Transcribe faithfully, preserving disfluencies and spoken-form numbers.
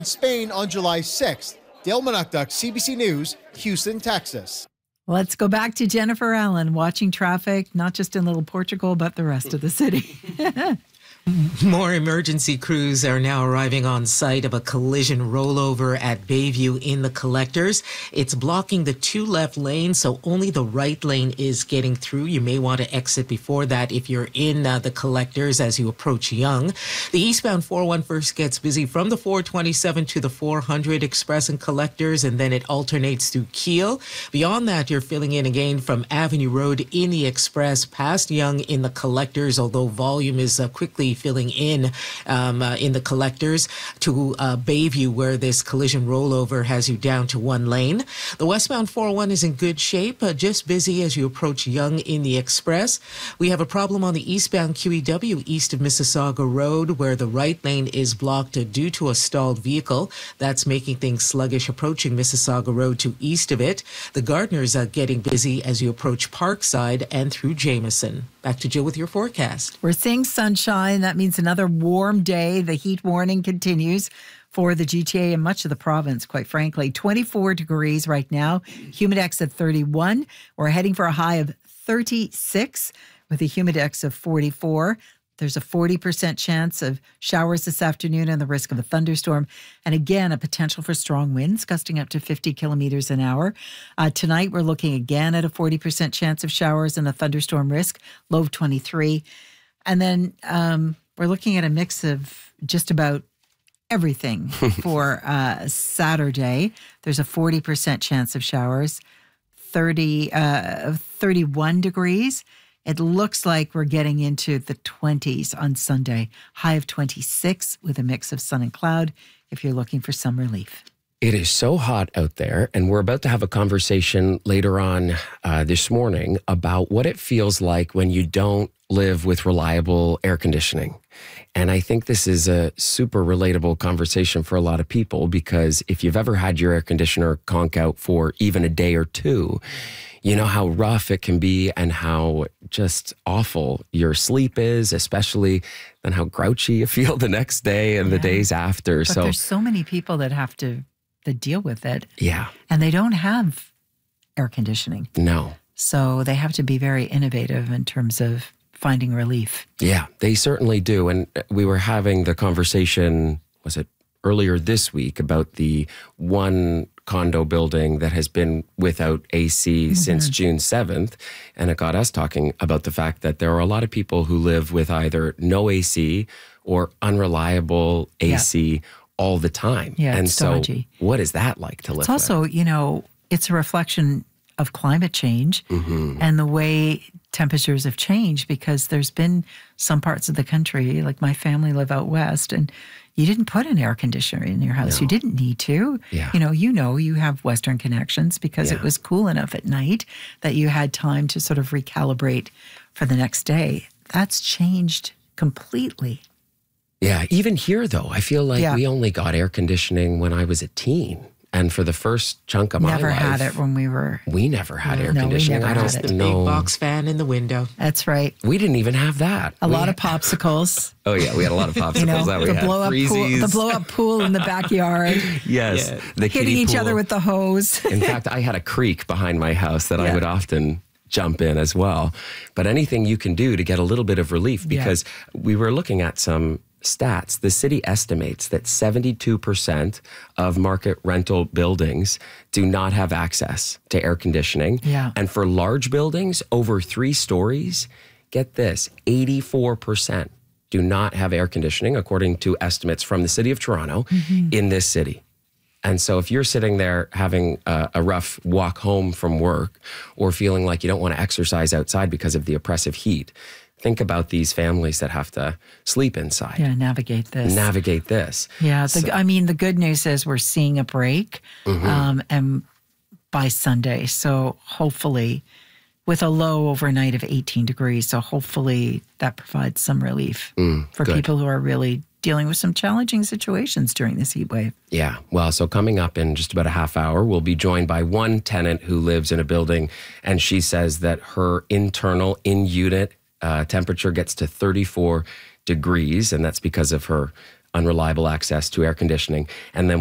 Spain on July sixth. Dale Manukduk, C B C News, Houston, Texas. Let's go back to Jennifer Allen, watching traffic, not just in Little Portugal, but the rest of the city. More emergency crews are now arriving on site of a collision rollover at Bayview in the Collectors. It's blocking the two left lanes, so only the right lane is getting through. You may want to exit before that if you're in uh, the Collectors as you approach Yonge. The eastbound four oh one first gets busy from the four twenty-seven to the four hundred Express and Collectors, and then it alternates through Keele. Beyond that, you're filling in again from Avenue Road in the Express past Yonge in the Collectors, although volume is uh, quickly filling in um, uh, in the Collectors to uh, Bayview, where this collision rollover has you down to one lane. The westbound four oh one is in good shape, uh, just busy as you approach Yonge in the Express. We have a problem on the eastbound Q E W east of Mississauga Road, where the right lane is blocked uh, due to a stalled vehicle. That's making things sluggish approaching Mississauga Road to east of it. The Gardners are getting busy as you approach Parkside and through Jameson. Back to Jill with your forecast. We're seeing sunshine. That means another warm day. The heat warning continues for the G T A and much of the province, quite frankly. twenty-four degrees right now. Humidex at thirty-one. We're heading for a high of thirty-six with a humidex of forty-four. There's a forty percent chance of showers this afternoon and the risk of a thunderstorm. And again, a potential for strong winds gusting up to fifty kilometers an hour. Uh, tonight, we're looking again at a forty percent chance of showers and a thunderstorm risk, low of twenty-three. And then um, we're looking at a mix of just about everything for uh, Saturday. There's a forty percent chance of showers, thirty, uh, thirty-one degrees. It looks like we're getting into the twenties on Sunday. High of twenty-six with a mix of sun and cloud if you're looking for some relief. It is so hot out there, and we're about to have a conversation later on uh, this morning about what it feels like when you don't live with reliable air conditioning. And I think this is a super relatable conversation for a lot of people, because if you've ever had your air conditioner conk out for even a day or two, you know how rough it can be and how just awful your sleep is, especially, and how grouchy you feel the next day and yeah. the days after. But so there's so many people that have to that deal with it. Yeah. And they don't have air conditioning. No. So they have to be very innovative in terms of finding relief. Yeah, they certainly do. And we were having the conversation, was it earlier this week, about the one condo building that has been without A C mm-hmm. since June seventh. And it got us talking about the fact that there are a lot of people who live with either no A C or unreliable A C yeah. all the time. Yeah, and it's so dodgy. What is that like to live It's also, with? you know, it's a reflection of climate change mm-hmm. and the way temperatures have changed, because there's been some parts of the country, like my family live out west, and you didn't put an air conditioner in your house. No. You didn't need to. Yeah. You know, you know, you have Western connections because yeah. it was cool enough at night that you had time to sort of recalibrate for the next day. That's changed completely. Yeah, even here though, I feel like yeah. we only got air conditioning when I was a teen. And for the first chunk of my never life, had it when we were. We never had no, air no, conditioning. We never I don't had it. The know. big box fan in the window. That's right. We didn't even have that. A we lot had, of popsicles. Oh yeah, we had a lot of popsicles. You know, that we the had. blow up pool, the blow up pool in the backyard. Yes, yeah. the hitting each pool. other with the hose. In fact, I had a creek behind my house that yeah. I would often jump in as well. But anything you can do to get a little bit of relief, because yeah. we were looking at some stats. The city estimates that seventy-two percent of market rental buildings do not have access to air conditioning. Yeah. And for large buildings over three stories, get this, eighty-four percent do not have air conditioning, according to estimates from the City of Toronto mm-hmm. in this city. And so if you're sitting there having a, a rough walk home from work, or feeling like you don't want to exercise outside because of the oppressive heat, think about these families that have to sleep inside. Yeah, navigate this. Navigate this. Yeah, the, so, I mean, the good news is we're seeing a break mm-hmm. um, and by Sunday. So hopefully, with a low overnight of eighteen degrees, so hopefully that provides some relief mm, for good. people who are really dealing with some challenging situations during this heat wave. Yeah, well, so coming up in just about a half hour, we'll be joined by one tenant who lives in a building, and she says that her internal in-unit Uh, temperature gets to thirty-four degrees, and that's because of her unreliable access to air conditioning. And then